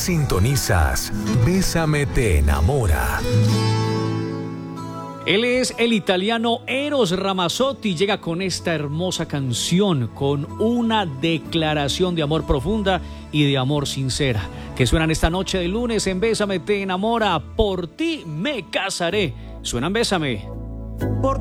Sintonizas Bésame te enamora. Él es el italiano Eros Ramazzotti, llega con esta hermosa canción, con una declaración de amor profunda y de amor sincera, que suenan esta noche de lunes en Bésame te enamora. Por ti me casaré. Suenan Bésame.